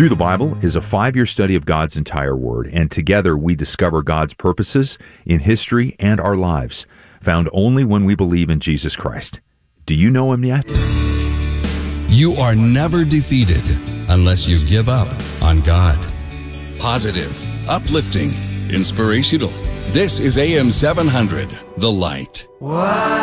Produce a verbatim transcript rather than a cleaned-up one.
Through the Bible is a five-year study of God's entire Word, and together we discover God's purposes in history and our lives, found only when we believe in Jesus Christ. Do you know Him yet? You are never defeated unless you give up on God. Positive, uplifting, inspirational. This is A M seven hundred, The Light. What?